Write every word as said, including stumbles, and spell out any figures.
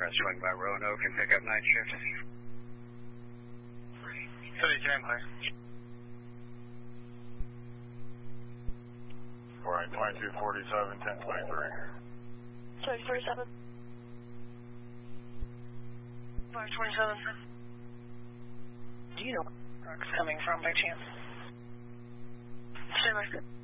gonna swing by Roanoke and pick up night shift. thirty, can clear. Alright, twenty-two forty-seven, ten twenty-three. twenty forty-seven. five twenty-seven. Do you know where it's coming from by chance? Stay by.